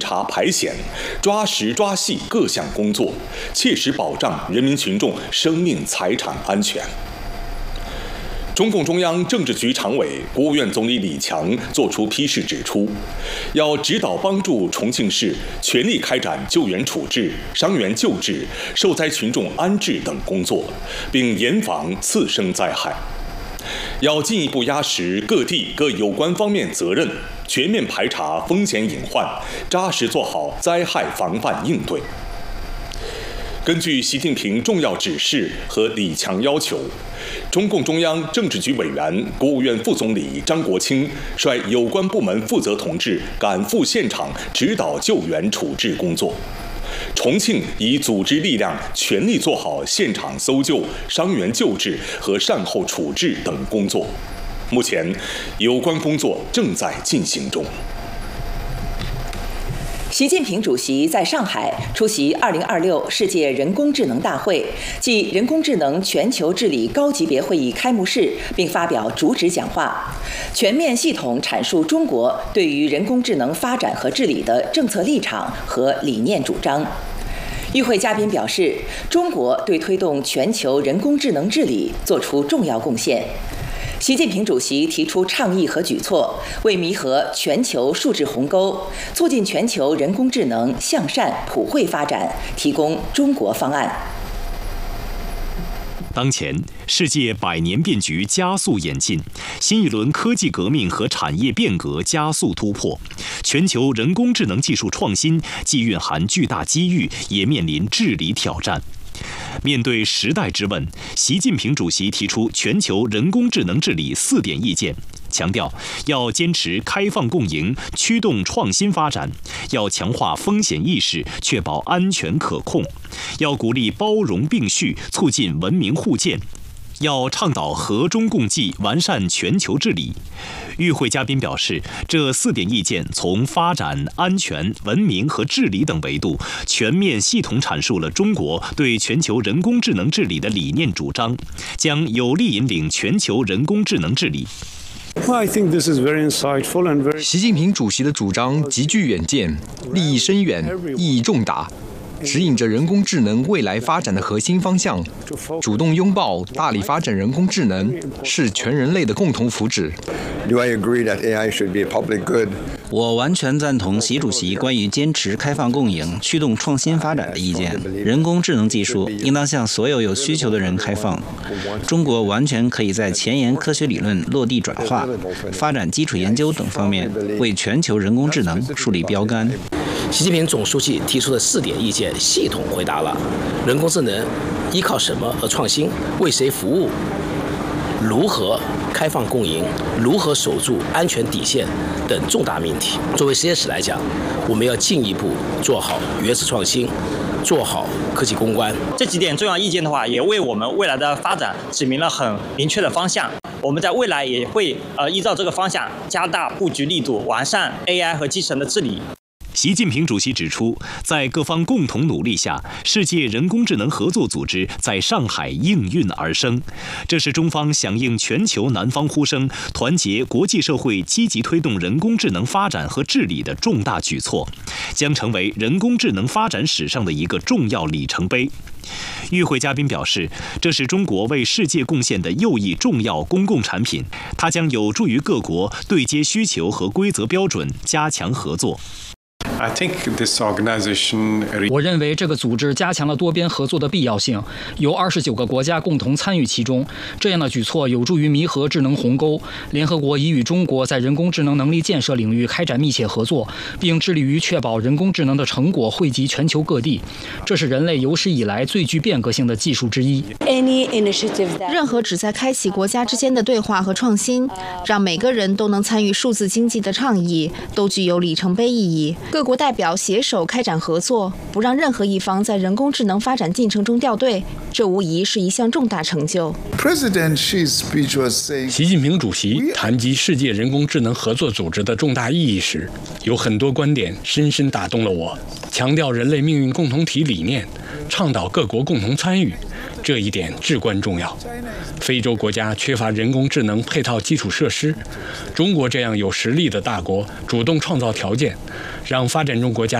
查排险、抓实抓细各项工作，切实保障人民群众生命财产安全。中共中央政治局常委、国务院总理李强作出批示指出，要指导帮助重庆市全力开展救援处置、伤员救治、受灾群众安置等工作，并严防次生灾害。要进一步压实各地各有关方面责任，全面排查风险隐患，扎实做好灾害防范应对。根据习近平重要指示和李强要求，中共中央政治局委员、国务院副总理张国清率有关部门负责同志赶赴现场指导救援处置工作。重庆已组织力量全力做好现场搜救、伤员救治和善后处置等工作。目前，有关工作正在进行中。 习近平主席在上海出席2026世界人工智能大会暨人工智能全球治理高级别会议开幕式，并发表主旨讲话，全面系统阐述中国对于人工智能发展和治理的政策立场和理念主张。与会嘉宾表示，中国对推动全球人工智能治理作出重要贡献。习近平主席提出倡议和举措，为弥合全球数字鸿沟，促进全球人工智能向善普惠发展，提供中国方案。 当前，世界百年变局加速演进，新一轮科技革命和产业变革加速突破，全球人工智能技术创新既蕴含巨大机遇，也面临治理挑战。面对时代之问，习近平主席提出全球人工智能治理4点意见，强调要坚持开放共赢，驱动创新发展；要强化风险意识，确保安全可控；要鼓励包容并蓄，促进文明互鉴；要倡导和中共济，完善全球治理。与会嘉宾表示，这4点意见从发展、安全、文明和治理等维度，全面系统阐述了中国对全球人工智能治理的理念主张，将有力引领全球人工智能治理。 习近平主席的主张极具远见，利益深远，意义重大，指引着人工智能未来发展的核心方向，主动拥抱、大力发展人工智能，是全人类的共同福祉。 我完全赞同习主席关于坚持开放共赢、驱动创新发展的意见。人工智能技术应当向所有有需求的人开放。中国完全可以在前沿科学理论落地转化、发展基础研究等方面，为全球人工智能树立标杆。 习近平总书记提出的4点意见，系统回答了人工智能依靠什么而创新、为谁服务、如何开放共赢、如何守住安全底线等重大命题。作为实验室来讲，我们要进一步做好原始创新，做好科技攻关。 这几点重要意见的话，也为我们未来的发展指明了很明确的方向。我们在未来也会依照这个方向加大布局力度，完善 AI 和机器人的治理。 习近平主席指出，在各方共同努力下，世界人工智能合作组织在上海应运而生。这是中方响应全球南方呼声，团结国际社会积极推动人工智能发展和治理的重大举措，将成为人工智能发展史上的一个重要里程碑。与会嘉宾表示，这是中国为世界贡献的又一重要公共产品，它将有助于各国对接需求和规则标准，加强合作。 我认为这个组织加强了多边合作的必要性，由29个国家共同参与其中。这样的举措有助于弥合智能鸿沟。联合国已与中国在人工智能能力建设领域开展密切合作，并致力于确保人工智能的成果惠及全球各地。这是人类有史以来最具变革性的技术之一。 任何旨在开启国家之间的对话和创新，让每个人都能参与数字经济的倡议，都具有里程碑意义。各国代表携手开展合作，不让任何一方在人工智能发展进程中掉队，这无疑是一项重大成就。 习近平主席谈及世界人工智能合作组织的重大意义时，有很多观点深深打动了我。强调人类命运共同体理念，倡导各国共同参与，这一点至关重要。非洲国家缺乏人工智能配套基础设施，中国这样有实力的大国主动创造条件，让发展中国家